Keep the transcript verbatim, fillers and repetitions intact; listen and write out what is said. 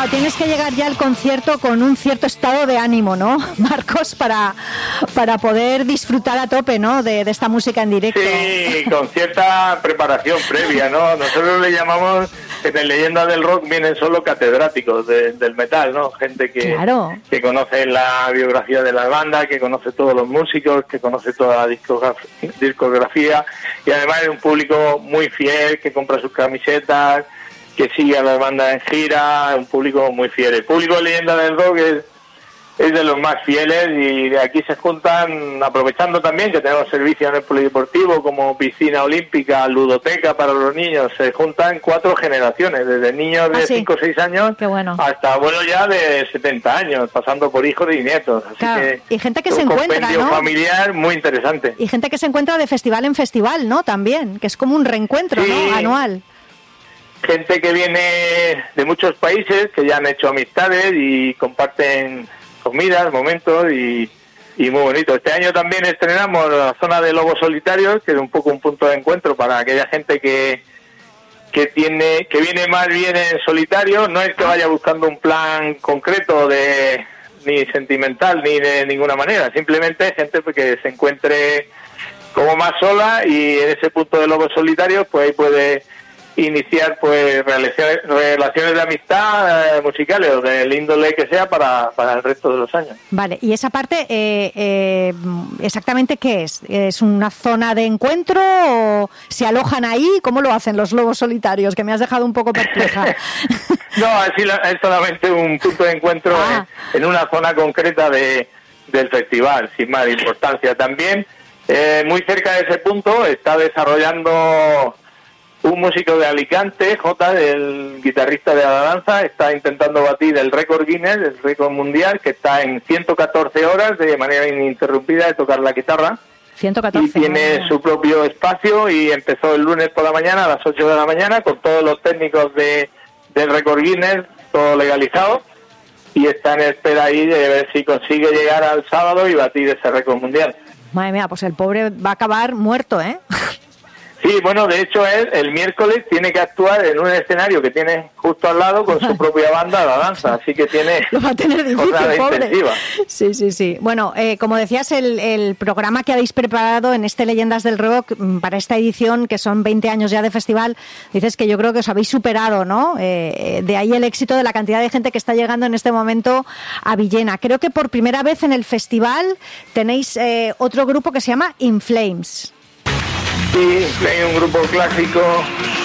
Claro, tienes que llegar ya al concierto con un cierto estado de ánimo, ¿no, Marcos? Para, para poder disfrutar a tope, ¿no? De, de esta música en directo. Sí, con cierta preparación previa, ¿no? Nosotros le llamamos, en el Leyenda del Rock vienen solo catedráticos de, del metal, ¿no? Gente que, claro. que conoce la biografía de la banda, que conoce todos los músicos, que conoce toda la discografía, discografía y además es un público muy fiel, que compra sus camisetas, que sigue a las bandas en gira, un público muy fiel. El público de Leyenda del Rock es, es de los más fieles y de aquí se juntan, aprovechando también que tenemos servicios en el polideportivo como piscina olímpica, ludoteca para los niños, se juntan cuatro generaciones, desde niños de cinco o seis años bueno. hasta abuelos ya de setenta años, pasando por hijos y nietos. Así claro. que y gente que es se un encuentra, compendio ¿no? familiar muy interesante. Y gente que se encuentra de festival en festival, ¿no? También, que es como un reencuentro, sí. ¿no? Anual. Gente que viene de muchos países, que ya han hecho amistades y comparten comidas, momentos y, y muy bonito. Este año también estrenamos la zona de lobos solitarios, que es un poco un punto de encuentro para aquella gente que que tiene que viene más bien en solitario. No es que vaya buscando un plan concreto de ni sentimental ni de ninguna manera, simplemente gente que se encuentre como más sola y en ese punto de lobos solitarios pues ahí puede iniciar pues relaciones, relaciones de amistad eh, musicales o del índole que sea para, para el resto de los años. Vale, y esa parte, eh, eh, ¿exactamente qué es? ¿Es una zona de encuentro o se alojan ahí? ¿Cómo lo hacen los lobos solitarios? Que me has dejado un poco perpleja. No, así es solamente un punto de encuentro ah. en, en una zona concreta de, del festival, sin más importancia. También, eh, muy cerca de ese punto, está desarrollando un músico de Alicante, J, el guitarrista de la danza, está intentando batir el récord Guinness, el récord mundial, que está en ciento catorce horas de manera ininterrumpida de tocar la guitarra. ciento catorce. Y tiene no. su propio espacio y empezó el lunes por la mañana a las ocho de la mañana con todos los técnicos de del récord Guinness, todo legalizado, y está en espera ahí de ver si consigue llegar al sábado y batir ese récord mundial. Madre mía, pues el pobre va a acabar muerto, ¿eh? Sí, bueno, de hecho él el miércoles tiene que actuar en un escenario que tiene justo al lado con su propia banda, la danza, así que tiene lo va a tener difícil, pobre. Intensiva. Sí, sí, sí. Bueno, eh, como decías, el, el programa que habéis preparado en este Leyendas del Rock para esta edición, que son veinte años ya de festival, dices que yo creo que os habéis superado, ¿no? Eh, de ahí el éxito de la cantidad de gente que está llegando en este momento a Villena. Creo que por primera vez en el festival tenéis eh, otro grupo que se llama In Flames. Sí, hay un grupo clásico